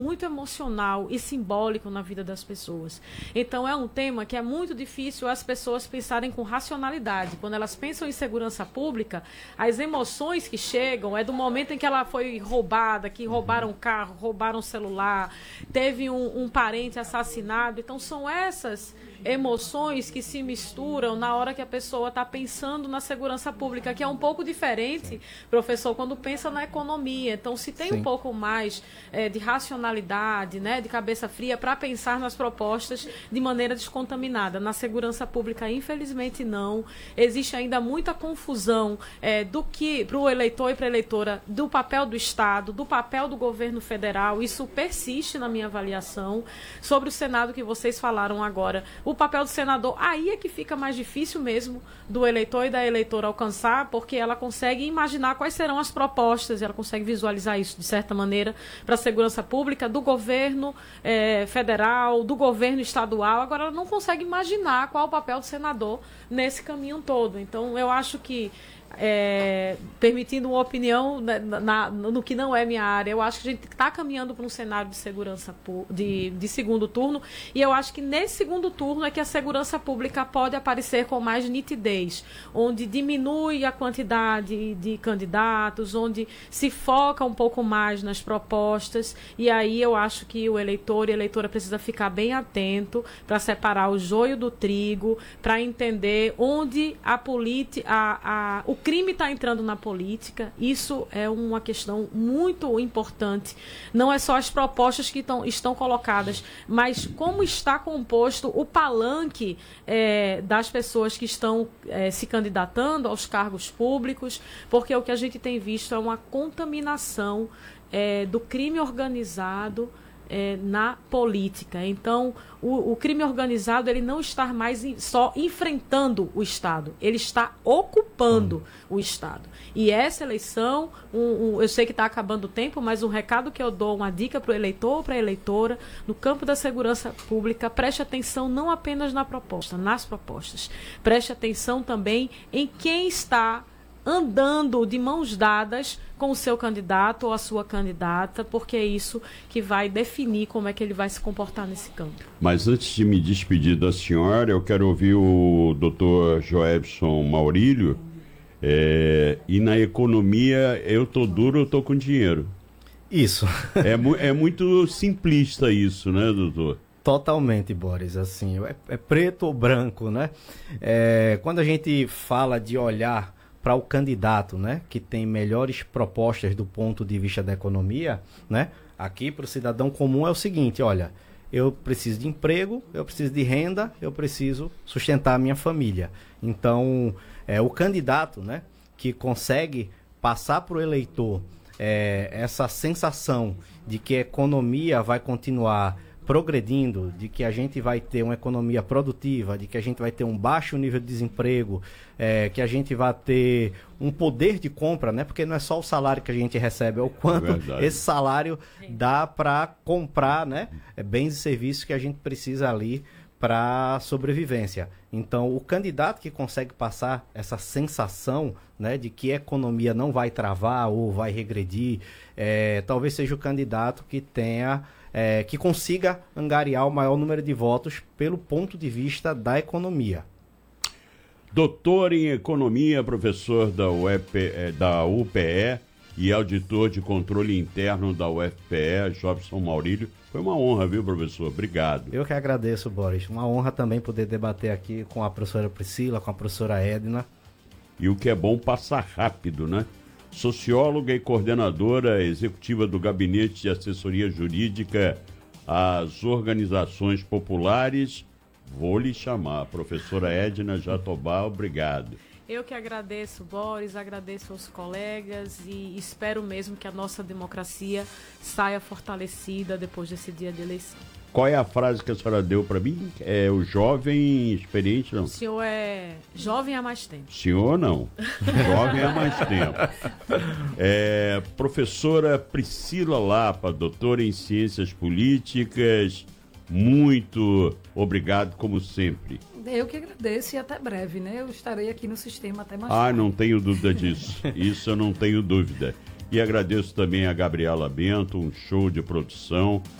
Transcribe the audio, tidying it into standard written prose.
muito emocional e simbólico na vida das pessoas. Então é um tema que é muito difícil as pessoas pensarem com racionalidade. Quando elas pensam em segurança pública, as emoções que chegam é do momento em que ela foi roubada, que roubaram o carro, roubaram o celular, teve um parente assassinado. Então são essas emoções que se misturam na hora que a pessoa está pensando na segurança pública, que é um pouco diferente, professor, quando pensa na economia. Então, se tem um pouco mais de racionalidade, né, de cabeça fria, para pensar nas propostas de maneira descontaminada. Na segurança pública, infelizmente, não. Existe ainda muita confusão do que, para o eleitor e para a eleitora, do papel do Estado, do papel do governo federal. Isso persiste na minha avaliação. Sobre o Senado que vocês falaram agora, o papel do senador, aí é que fica mais difícil mesmo do eleitor e da eleitora alcançar, porque ela consegue imaginar quais serão as propostas, ela consegue visualizar isso, de certa maneira, para a segurança pública do governo federal, do governo estadual. Agora, ela não consegue imaginar qual é o papel do senador nesse caminho todo. Então, eu acho que permitindo uma opinião no que não é minha área, eu acho que a gente está caminhando para um cenário de segurança de segundo turno, e eu acho que nesse segundo turno é que a segurança pública pode aparecer com mais nitidez, onde diminui a quantidade de candidatos, onde se foca um pouco mais nas propostas, e aí eu acho que o eleitor e a eleitora precisa ficar bem atento para separar o joio do trigo, para entender onde o crime está entrando na política. Isso é uma questão muito importante. Não é só as propostas que estão colocadas, mas como está composto o palanque das pessoas que estão se candidatando aos cargos públicos, porque o que a gente tem visto é uma contaminação do crime organizado na política. Então, o crime organizado, ele não está mais só enfrentando o Estado, ele está ocupando o Estado. E essa eleição, eu sei que está acabando o tempo, mas um recado que eu dou, uma dica para o eleitor ou para a eleitora, no campo da segurança pública, preste atenção não apenas nas propostas, preste atenção também em quem está andando de mãos dadas com o seu candidato ou a sua candidata, porque é isso que vai definir como é que ele vai se comportar nesse campo. Mas antes de me despedir da senhora, eu quero ouvir o Dr. Joebson Maurílio. E na economia, eu tô duro, eu tô com dinheiro. Isso. É muito simplista isso, né, doutor? Totalmente, Boris, assim, é preto ou branco, né? Quando a gente fala de olhar para o candidato, né, que tem melhores propostas do ponto de vista da economia, né, aqui para o cidadão comum é o seguinte: olha, eu preciso de emprego, eu preciso de renda, eu preciso sustentar a minha família. Então, o candidato, né, que consegue passar para o eleitor essa sensação de que a economia vai continuar progredindo, de que a gente vai ter uma economia produtiva, de que a gente vai ter um baixo nível de desemprego, que a gente vai ter um poder de compra, né? Porque não é só o salário que a gente recebe, é o quanto esse salário dá para comprar, né? Bens e serviços que a gente precisa ali para sobrevivência. Então, o candidato que consegue passar essa sensação, né, de que a economia não vai travar ou vai regredir, talvez seja o candidato que tenha que consiga angariar o maior número de votos pelo ponto de vista da economia. Doutor em Economia, professor da UPE e auditor de controle interno da UFPE, Joebson Maurílio. Foi uma honra, viu, professor? Obrigado. Eu que agradeço, Boris. Uma honra também poder debater aqui com a professora Priscila, com a professora Edna. E o que é bom, passa rápido, né? Socióloga e coordenadora executiva do Gabinete de Assessoria Jurídica às Organizações Populares. Vou lhe chamar, professora Edna Jatobá, obrigado. Eu que agradeço, Boris, agradeço aos colegas e espero mesmo que a nossa democracia saia fortalecida depois desse dia de eleição. Qual é a frase que a senhora deu para mim? É o jovem experiente, não? O senhor é jovem há mais tempo. Senhor, não. Jovem há mais tempo. Professora Priscila Lapa, doutora em Ciências Políticas, muito obrigado, como sempre. Eu que agradeço e até breve, né? Eu estarei aqui no sistema até mais tarde. Não tenho dúvida disso. Isso eu não tenho dúvida. E agradeço também a Gabriela Bento, um show de produção.